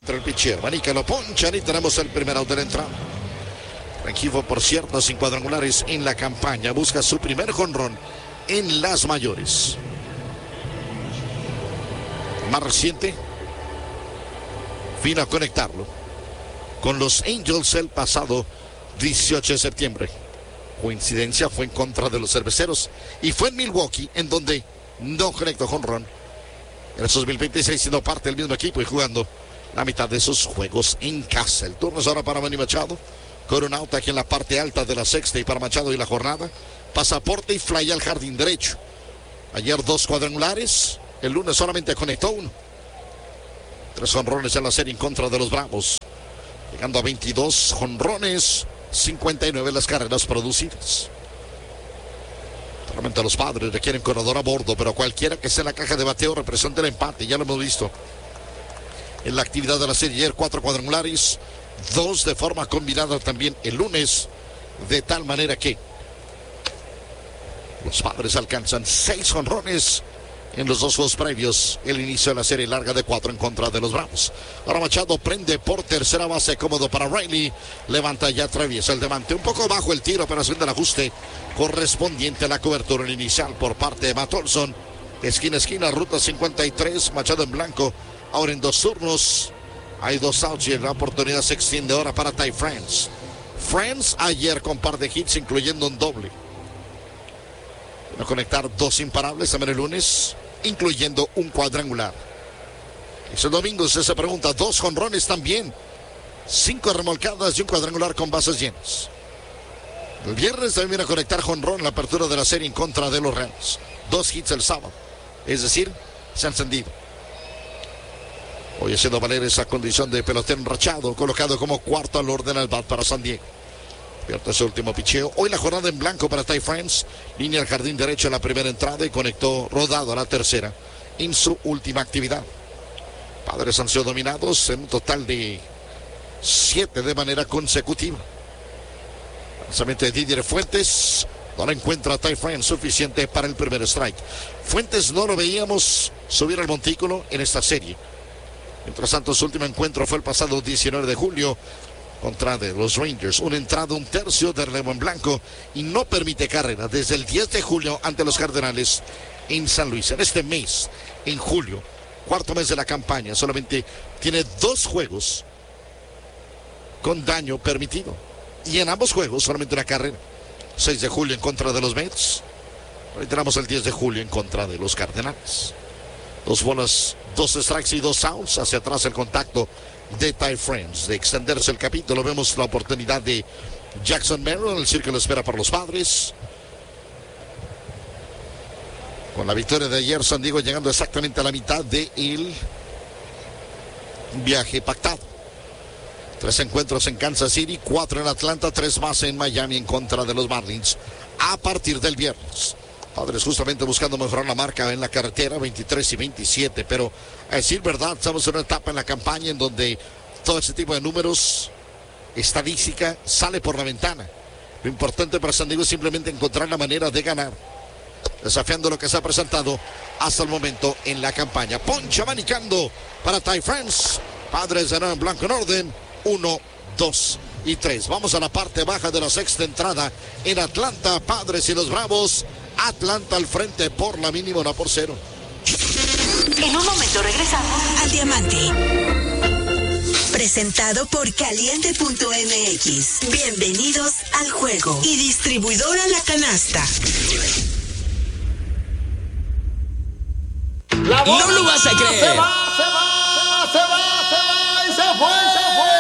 entra el pitcher. Manica lo ponchan y tenemos el primer out de la entrada. Rengifo, por cierto, sin cuadrangulares en la campaña. Busca su primer jonrón en las mayores. Más reciente, vino a conectarlo con los Angels el pasado 18 de septiembre. Coincidencia, fue en contra de los Cerveceros y fue en Milwaukee en donde no conectó jonrón. En el 2026 siendo parte del mismo equipo y jugando la mitad de sus juegos en casa. El turno es ahora para Manny Machado, con un out aquí en la parte alta de la sexta y para Machado y la jornada. Pasaporte y fly al jardín derecho. Ayer 2 cuadrangulares, el lunes solamente conectó 1. 3 jonrones en la serie en contra de los Bravos, llegando a 22 jonrones, 59 las carreras producidas. Realmente los Padres requieren corredor a bordo, pero cualquiera que sea en la caja de bateo representa el empate. Ya lo hemos visto en la actividad de la serie ayer. 4 cuadrangulares, 2 de forma combinada también el lunes, de tal manera que los Padres alcanzan 6 jonrones en los 2 juegos previos. El inicio de la serie larga de 4 en contra de los Bravos. Ahora Machado prende por tercera base, cómodo para Riley. Levanta y atraviesa el diamante. Un poco bajo el tiro, pero haciendo el ajuste correspondiente a la cobertura inicial por parte de Matt Olson. Esquina a esquina, ruta 53. Machado en blanco. Ahora en 2 turnos. Hay 2 outs y la oportunidad se extiende ahora para Ty France. France ayer con par de hits, incluyendo un doble. A conectar 2 imparables también el lunes, incluyendo un cuadrangular. Ese domingo usted se pregunta, 2 jonrones también, 5 remolcadas y un cuadrangular con bases llenas. El viernes también viene a conectar jonrón en la apertura de la serie en contra de los Rams. 2 hits el sábado, es decir, se han encendido. Hoy haciendo valer esa condición de pelotero enrachado, colocado como cuarto al orden al bat para San Diego. Pierde ese último picheo. Hoy la jornada en blanco para Ty France. Línea al jardín derecho en la primera entrada y conectó rodado a la tercera en su última actividad. Padres han sido dominados en un total de 7 de manera consecutiva. Lanzamiento de Didier Fuentes. No la encuentra Ty France suficiente para el primer strike. Fuentes no lo veíamos subir al montículo en esta serie. Mientras tanto, su último encuentro fue el pasado 19 de julio. Contra de los Rangers, una entrada, un tercio de relevo en blanco y no permite carrera desde el 10 de julio ante los Cardenales en San Luis. En este mes, en julio, cuarto mes de la campaña, solamente tiene 2 juegos con daño permitido y en ambos juegos solamente una carrera. 6 de julio en contra de los Mets, reiteramos el 10 de julio en contra de los Cardenales. 2 bolas, 2 strikes y 2 outs. Hacia atrás el contacto de Ty France. De extenderse el capítulo, vemos la oportunidad de Jackson Merrill. El círculo espera para los Padres. Con la victoria de ayer, San Diego llegando exactamente a la mitad del viaje pactado. 3 encuentros en Kansas City, 4 en Atlanta, 3 más en Miami en contra de los Marlins a partir del viernes. Padres justamente buscando mejorar la marca en la carretera, 23 y 27, pero a decir verdad, estamos en una etapa en la campaña en donde todo ese tipo de números, estadística, sale por la ventana. Lo importante para San Diego es simplemente encontrar la manera de ganar, desafiando lo que se ha presentado hasta el momento en la campaña. Poncha manicando para Ty France. Padres de nuevo en blanco en orden, 1, 2 y 3. Vamos a la parte baja de la sexta entrada en Atlanta. Padres y los Bravos. Atlanta al frente por la mínima, 1-0. En un momento regresamos al Diamante. Presentado por Caliente.mx. Bienvenidos al juego. Y distribuidora La Canasta. No lo vas a creer. Se va y se fue.